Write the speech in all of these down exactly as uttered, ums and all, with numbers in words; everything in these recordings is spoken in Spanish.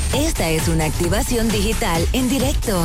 Esta es una activación digital en directo.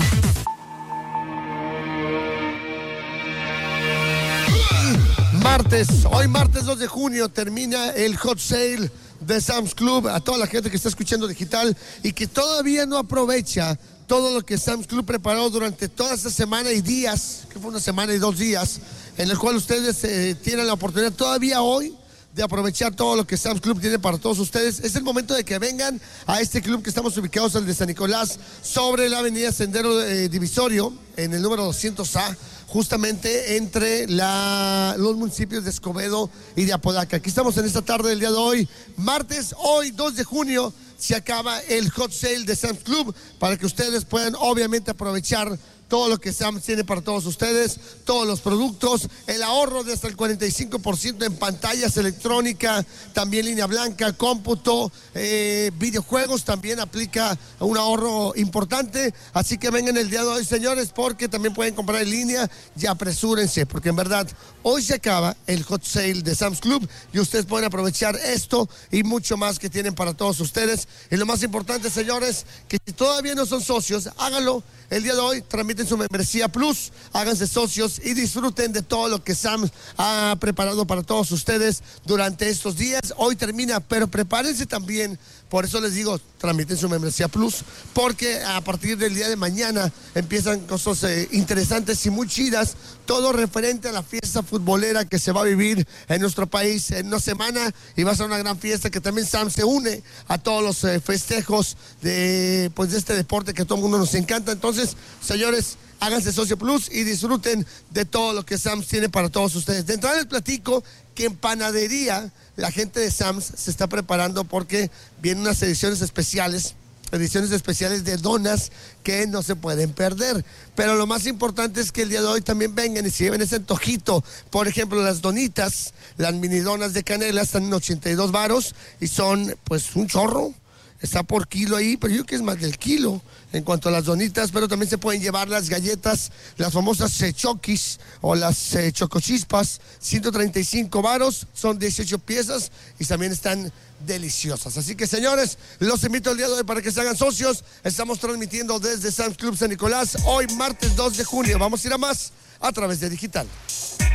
Martes, hoy martes dos de junio termina el hot sale de Sam's Club. A toda la gente que está escuchando digital y que todavía no aprovecha todo lo que Sam's Club preparó durante toda esta semana y días, que fue una semana y dos días, en el cual ustedes eh, tienen la oportunidad todavía hoy de aprovechar todo lo que Sam's Club tiene para todos ustedes. Es el momento de que vengan a este club que estamos ubicados, el de San Nicolás, sobre la avenida Sendero eh, Divisorio, en el número doscientos A, justamente entre la, los municipios de Escobedo y de Apodaca. Aquí estamos en esta tarde del día de hoy, martes, hoy dos de junio, se acaba el hot sale de Sam's Club para que ustedes puedan obviamente aprovechar todo lo que Sam's tiene para todos ustedes, todos los productos, el ahorro de hasta el cuarenta y cinco por ciento en pantallas electrónicas, también línea blanca, cómputo, eh, videojuegos, también aplica un ahorro importante. Así que vengan el día de hoy, señores, porque también pueden comprar en línea y apresúrense, porque en verdad hoy se acaba el hot sale de Sam's Club y ustedes pueden aprovechar esto y mucho más que tienen para todos ustedes. Y lo más importante, señores, que si todavía no son socios, háganlo. El día de hoy transmiten su membresía Plus, háganse socios y disfruten de todo lo que Sam ha preparado para todos ustedes durante estos días. Hoy termina, pero prepárense también, por eso les digo, transmiten su membresía Plus, porque a partir del día de mañana empiezan cosas eh, interesantes y muy chidas, todo referente a la fiesta futbolera que se va a vivir en nuestro país en una semana, y va a ser una gran fiesta que también Sam se une a todos los eh, festejos de, pues, de este deporte que a todo el mundo nos encanta. Entonces, señores, háganse socio Plus y disfruten de todo lo que Sam's tiene para todos ustedes. De entrada les platico que en panadería la gente de Sam's se está preparando porque vienen unas ediciones especiales, ediciones especiales de donas que no se pueden perder. Pero lo más importante es que el día de hoy también vengan y se lleven ese antojito. Por ejemplo, las donitas, las mini donas de canela están en ochenta y dos varos y son pues un chorro. Está por kilo ahí, pero yo creo que es más del kilo en cuanto a las donitas, pero también se pueden llevar las galletas, las famosas eh, choquis o las eh, chocochispas, ciento treinta y cinco varos, son dieciocho piezas y también están deliciosas. Así que, señores, los invito el día de hoy para que se hagan socios. Estamos transmitiendo desde Sam's Club San Nicolás, hoy martes dos de junio. Vamos a ir a más a través de digital.